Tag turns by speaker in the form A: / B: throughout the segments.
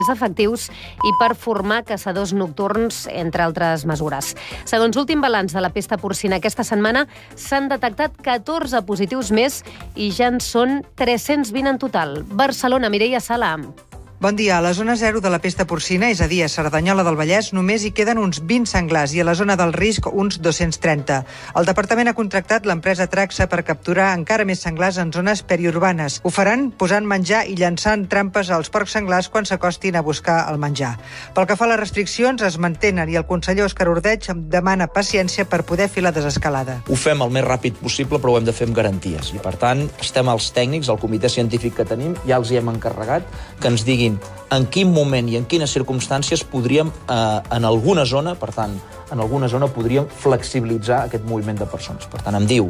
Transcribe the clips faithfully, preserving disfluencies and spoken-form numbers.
A: efectius i per formar caçadors nocturns, entre altres mesures. Segons l'últim balanç de la pesta porcina aquesta setmana, s'han detectat catorze positius més i ja en són tres-cents vint en total. Barcelona, Mireia Sala.
B: Bon dia. A la zona zero de la pesta porcina, és a dir, a Cerdanyola del Vallès, només hi queden uns vint senglars i a la zona del risc uns dos-cents trenta. El departament ha contractat l'empresa Traxa per capturar encara més senglars en zones periurbanes. Ho faran posant menjar i llançant trampes als porcs senglars quan s'acostin a buscar el menjar. Pel que fa a les restriccions, es mantenen i el conseller Òscar Ordeig demana paciència per poder fer la desescalada.
C: Ho fem el més ràpid possible, però ho hem de fer amb garanties. I, per tant, estem als tècnics, al comitè científic que tenim, ja els hi hem encarregat que ens diguin en quin moment i en quines circumstàncies podríem, eh, en alguna zona, per tant, en alguna zona podríem flexibilitzar aquest moviment de persones. Per tant, em diu,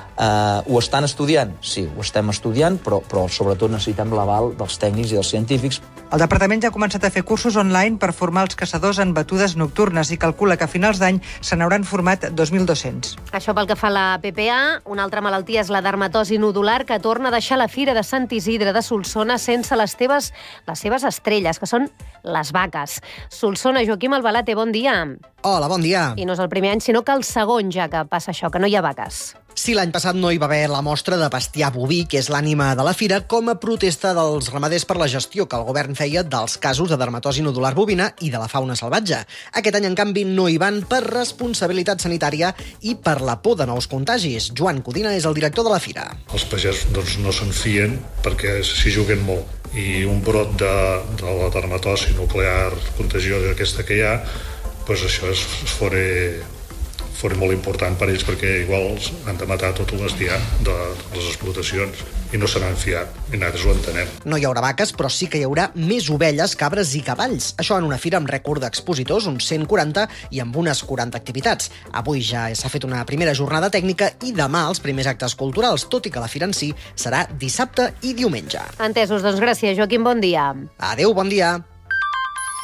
C: eh, ho estan estudiant? Sí, ho estem estudiant, però, però sobretot necessitem l'aval dels tècnics i dels científics.
B: El departament ja ha començat a fer cursos online per formar els caçadors en batudes nocturnes i calcula que a finals d'any se n'hauran format dos mil dos-cents.
A: Això pel que fa a la P P A. Una altra malaltia és la dermatosi nodular, que torna a deixar la Fira de Sant Isidre de Solsona sense les teves, les seves estrelles, que són les vaques. Solsona, Joaquim Albalate, bon dia.
D: Hola, bon dia.
A: I no és el primer any, sinó que el segon ja que passa això, que no hi ha vaques.
D: Sí, l'any passat no hi va haver la mostra de bestiar boví, que és l'ànima de la fira, com a protesta dels ramaders per la gestió que el govern feia dels casos de dermatosi nodular bovina i de la fauna salvatge. Aquest any, en canvi, no hi van per responsabilitat sanitària i per la por de nous contagis. Joan Codina és el director de la fira.
E: Els pagesos doncs, no se'n fien perquè s'hi juguen molt. I un brot de, de la dermatosi nuclear contagiosa aquesta que hi ha, doncs això és, és fora... fora molt important per ells perquè igual han de matar tot el bestiar de les explotacions i no se n'han fiat, i nosaltres ho entenem.
D: No hi haurà vaques, però sí que hi haurà més ovelles, cabres i cavalls. Això en una fira amb rècord d'expositors, uns cent quaranta, i amb unes quaranta activitats. Avui ja s'ha fet una primera jornada tècnica i demà els primers actes culturals, tot i que la fira en si serà dissabte i diumenge.
A: Entesos, doncs gràcies, Joaquim, bon dia.
D: Adéu, bon dia.